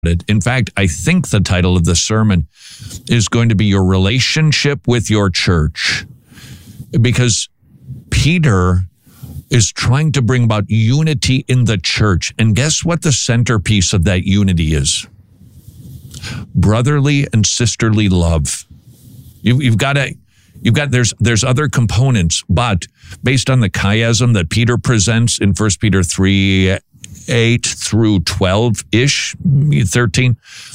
it. In fact, I think the title of the sermon is going to be Your Relationship with Your Church, because Peter is trying to bring about unity in the church. And guess what the centerpiece of that unity is? Brotherly and sisterly love. There's other components, but based on the chiasm that Peter presents in 1 Peter 3, 8 through 12-ish, 13,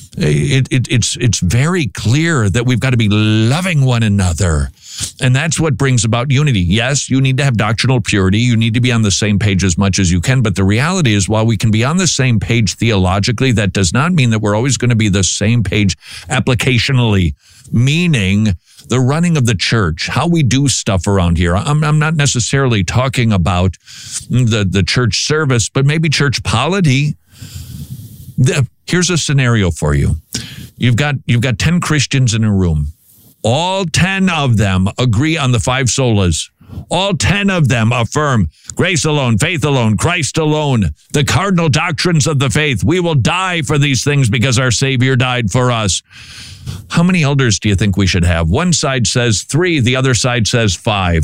it's very clear that we've got to be loving one another. And that's what brings about unity. Yes, you need to have doctrinal purity. You need to be on the same page as much as you can. But the reality is, while we can be on the same page theologically, that does not mean that we're always going to be the same page applicationally, meaning the running of the church, how we do stuff around here. I'm not necessarily talking about the church service, but maybe church polity. Here's a scenario for you. You've got 10 Christians in a room. All 10 of them agree on the 5 solas. All 10 of them affirm grace alone, faith alone, Christ alone, the cardinal doctrines of the faith. We will die for these things because our Savior died for us. How many elders do you think we should have? One side says 3, the other side says 5.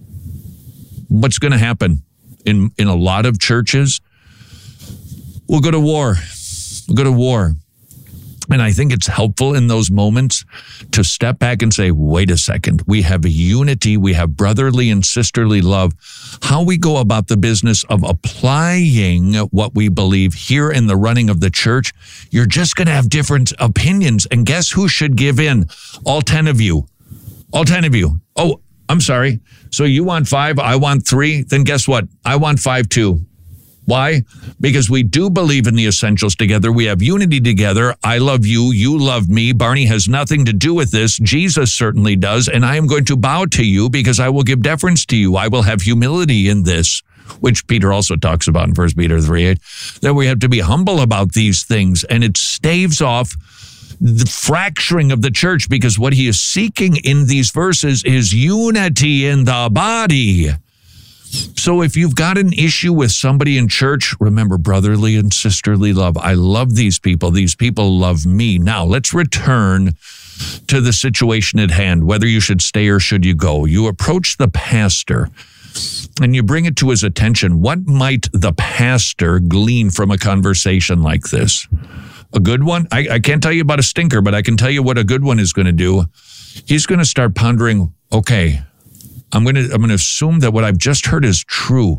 What's going to happen in a lot of churches? We'll go to war. We'll go to war. And I think it's helpful in those moments to step back and say, wait a second, we have a unity, we have brotherly and sisterly love. How we go about the business of applying what we believe here in the running of the church, you're just going to have different opinions. And guess who should give in? All 10 of you. All 10 of you. Oh, I'm sorry. So you want 5, I want 3. Then guess what? I want 5 too. Why? Because we do believe in the essentials together. We have unity together. I love you. You love me. Barney has nothing to do with this. Jesus certainly does. And I am going to bow to you because I will give deference to you. I will have humility in this, which Peter also talks about in 1 Peter 3:8, that we have to be humble about these things. And it staves off the fracturing of the church, because what he is seeking in these verses is unity in the body. So if you've got an issue with somebody in church, remember brotherly and sisterly love. I love these people. These people love me. Now, let's return to the situation at hand, whether you should stay or should you go. You approach the pastor and you bring it to his attention. What might the pastor glean from a conversation like this? A good one? I can't tell you about a stinker, but I can tell you what a good one is going to do. He's going to start pondering, okay, I'm going to assume that what I've just heard is true.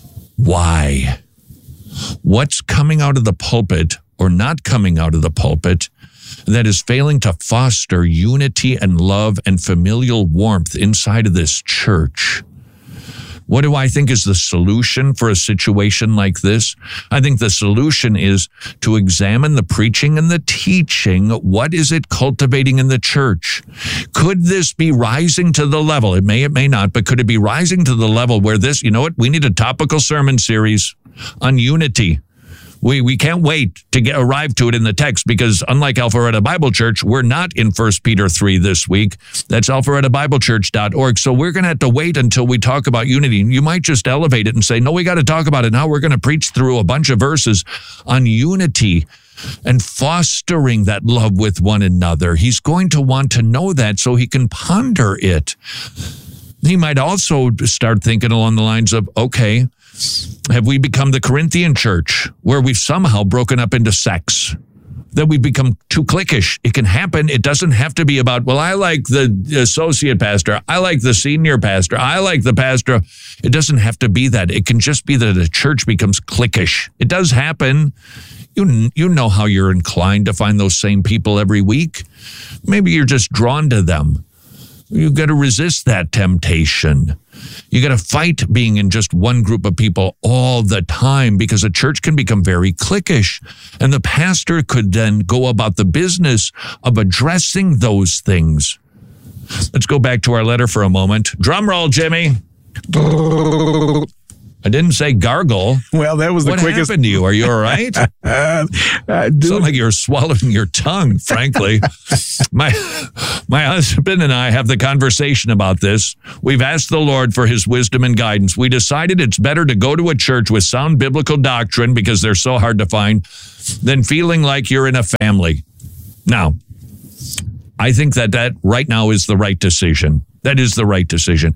Why? What's coming out of the pulpit or not coming out of the pulpit that is failing to foster unity and love and familial warmth inside of this church? What do I think is the solution for a situation like this? I think the solution is to examine the preaching and the teaching. What is it cultivating in the church? Could this be rising to the level? It may not, but could it be rising to the level where this, you know what? We need a topical sermon series on unity. We can't wait to arrive to it in the text, because unlike Alpharetta Bible Church, we're not in 1 Peter 3 this week. That's alpharettabiblechurch.org. So we're going to have to wait until we talk about unity. You might just elevate it and say, no, we got to talk about it now. We're going to preach through a bunch of verses on unity and fostering that love with one another. He's going to want to know that so he can ponder it. He might also start thinking along the lines of, okay, have we become the Corinthian church where we've somehow broken up into sects, that we've become too cliquish? It can happen. It doesn't have to be about, well, I like the associate pastor. I like the senior pastor. I like the pastor. It doesn't have to be that. It can just be that a church becomes cliquish. It does happen. You know how you're inclined to find those same people every week. Maybe you're just drawn to them. You've got to resist that temptation. You got to fight being in just one group of people all the time, because a church can become very cliquish. And the pastor could then go about the business of addressing those things. Let's go back to our letter for a moment. Drum roll, Jimmy. I didn't say gargle. Well, that was the what quickest. What happened to you? Are you all right? Sound like you're swallowing your tongue, frankly. My husband and I have the conversation about this. We've asked the Lord for his wisdom and guidance. We decided it's better to go to a church with sound biblical doctrine because they're so hard to find than feeling like you're in a family. Now, I think that right now is the right decision. That is the right decision.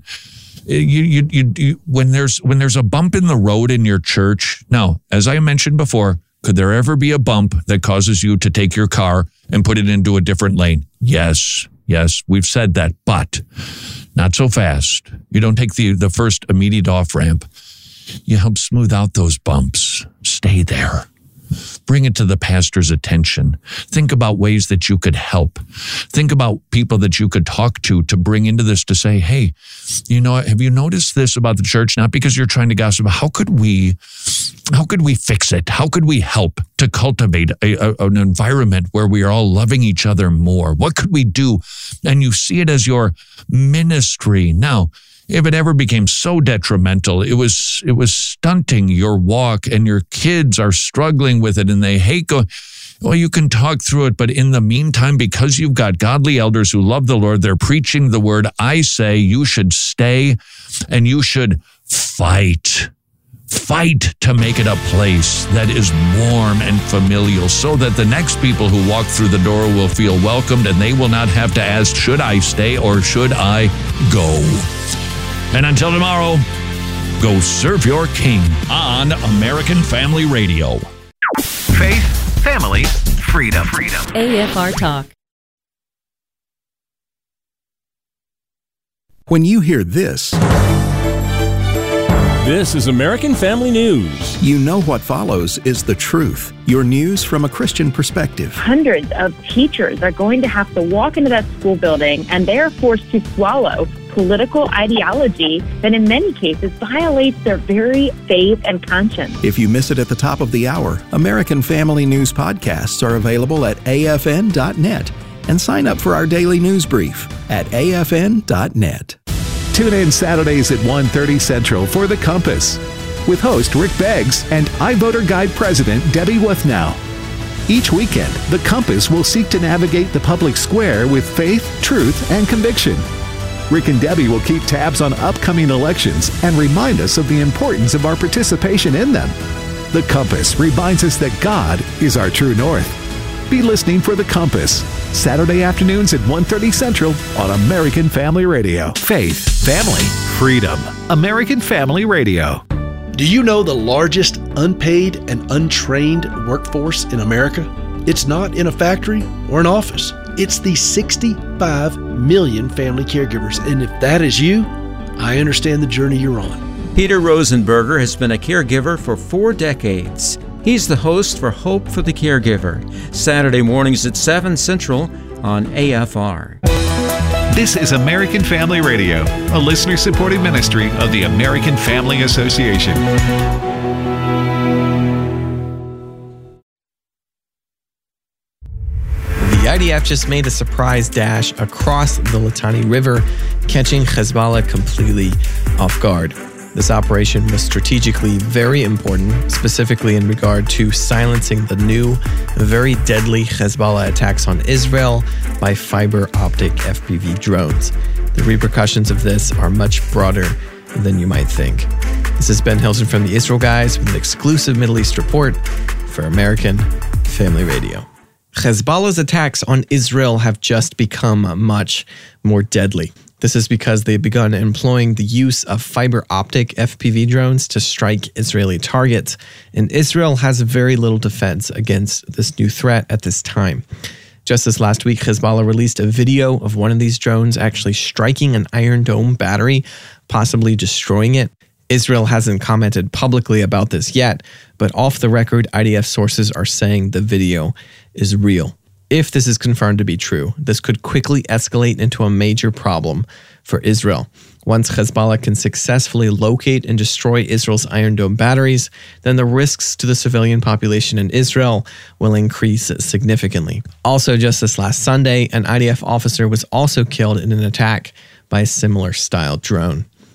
When there's a bump in the road in your church, now, as I mentioned before, could there ever be a bump that causes you to take your car and put it into a different lane? Yes, we've said that, but not so fast. You don't take the first immediate off-ramp. You help smooth out those bumps. Stay there. Bring it to the pastor's attention. Think about ways that you could help. Think about people that you could talk to bring into this to say, hey, have you noticed this about the church? Not because you're trying to gossip, but how could we fix it? How could we help to cultivate an environment where we are all loving each other more? What could we do? And you see it as your ministry. Now, if it ever became so detrimental, it was stunting your walk and your kids are struggling with it and they hate going, well, you can talk through it. But in the meantime, because you've got godly elders who love the Lord, they're preaching the word. I say you should stay and you should fight. Fight to make it a place that is warm and familial so that the next people who walk through the door will feel welcomed and they will not have to ask, should I stay or should I go? And until tomorrow, go serve your king on American Family Radio. Faith, family, freedom. AFR Talk. When you hear this, this is American Family News. You know what follows is the truth. Your news from a Christian perspective. Hundreds of teachers are going to have to walk into that school building and they are forced to swallow political ideology that in many cases violates their very faith and conscience. If you miss it at the top of the hour, American Family News podcasts are available at afn.net and sign up for our daily news brief at afn.net. Tune in Saturdays at 1:30 Central for The Compass with host Rick Beggs and iVoter Guide President Debbie Wuthnow. Each weekend, The Compass will seek to navigate the public square with faith, truth, and conviction. Rick and Debbie will keep tabs on upcoming elections and remind us of the importance of our participation in them. The Compass reminds us that God is our true north. Be listening for The Compass, Saturday afternoons at 1:30 Central on American Family Radio. Faith, family, freedom. American Family Radio. Do you know the largest unpaid and untrained workforce in America? It's not in a factory or an office. It's the 65 million family caregivers. And if that is you, I understand the journey you're on. Peter Rosenberger has been a caregiver for 4 decades. He's the host for Hope for the Caregiver, Saturday mornings at 7 Central on AFR. This is American Family Radio, a listener-supported ministry of the American Family Association. The IDF just made a surprise dash across the Litani River, catching Hezbollah completely off guard. This operation was strategically very important, specifically in regard to silencing the new, very deadly Hezbollah attacks on Israel by fiber optic FPV drones. The repercussions of this are much broader than you might think. This is Ben Hilton from the Israel Guys with an exclusive Middle East report for American Family Radio. Hezbollah's attacks on Israel have just become much more deadly. This is because they've begun employing the use of fiber optic FPV drones to strike Israeli targets, and Israel has very little defense against this new threat at this time. Just this last week, Hezbollah released a video of one of these drones actually striking an Iron Dome battery, possibly destroying it. Israel hasn't commented publicly about this yet, but off the record, IDF sources are saying the video is real. If this is confirmed to be true, this could quickly escalate into a major problem for Israel. Once Hezbollah can successfully locate and destroy Israel's Iron Dome batteries, then the risks to the civilian population in Israel will increase significantly. Also, just this last Sunday, an IDF officer was also killed in an attack by a similar style drone.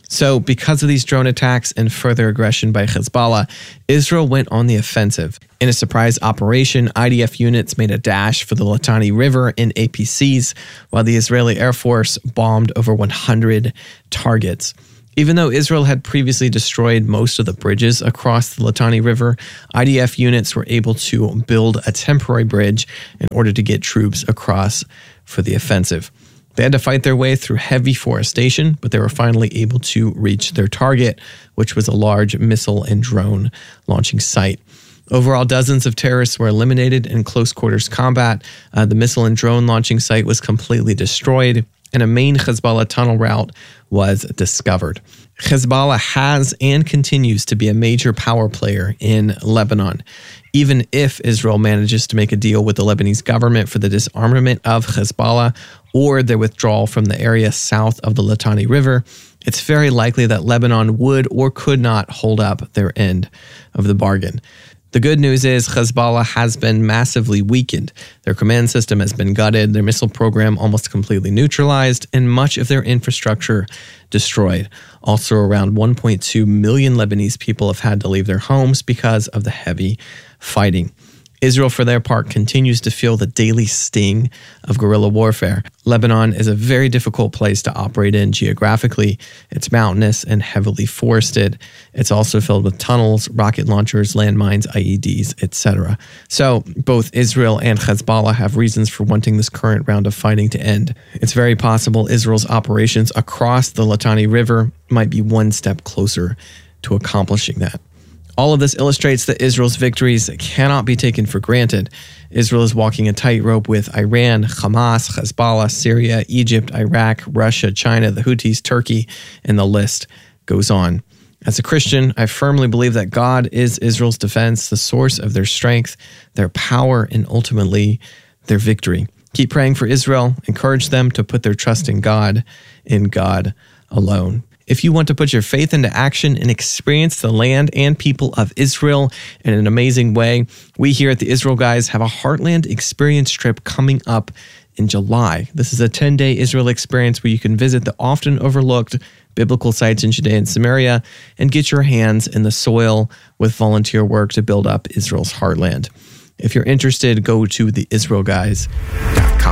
So because of these drone attacks and further aggression by Hezbollah, Israel went on the offensive. In a surprise operation, IDF units made a dash for the Litani River in APCs, while the Israeli Air Force bombed over 100 targets. Even though Israel had previously destroyed most of the bridges across the Litani River, IDF units were able to build a temporary bridge in order to get troops across for the offensive. They had to fight their way through heavy forestation, but they were finally able to reach their target, which was a large missile and drone launching site. Overall, dozens of terrorists were eliminated in close quarters combat. The missile and drone launching site was completely destroyed, and a main Hezbollah tunnel route was discovered. Hezbollah has and continues to be a major power player in Lebanon. Even if Israel manages to make a deal with the Lebanese government for the disarmament of Hezbollah or their withdrawal from the area south of the Litani River, it's very likely that Lebanon would or could not hold up their end of the bargain. The good news is Hezbollah has been massively weakened. Their command system has been gutted, their missile program almost completely neutralized, and much of their infrastructure destroyed. Also, around 1.2 million Lebanese people have had to leave their homes because of the heavy fighting. Israel, for their part, continues to feel the daily sting of guerrilla warfare. Lebanon is a very difficult place to operate in geographically. It's mountainous and heavily forested. It's also filled with tunnels, rocket launchers, landmines, IEDs, etc. So both Israel and Hezbollah have reasons for wanting this current round of fighting to end. It's very possible Israel's operations across the Litani River might be one step closer to accomplishing that. All of this illustrates that Israel's victories cannot be taken for granted. Israel is walking a tightrope with Iran, Hamas, Hezbollah, Syria, Egypt, Iraq, Russia, China, the Houthis, Turkey, and the list goes on. As a Christian, I firmly believe that God is Israel's defense, the source of their strength, their power, and ultimately their victory. Keep praying for Israel. Encourage them to put their trust in God alone. If you want to put your faith into action and experience the land and people of Israel in an amazing way, we here at the Israel Guys have a Heartland Experience trip coming up in July. This is a 10-day Israel experience where you can visit the often overlooked biblical sites in Judea and Samaria and get your hands in the soil with volunteer work to build up Israel's heartland. If you're interested, go to theisraelguys.com.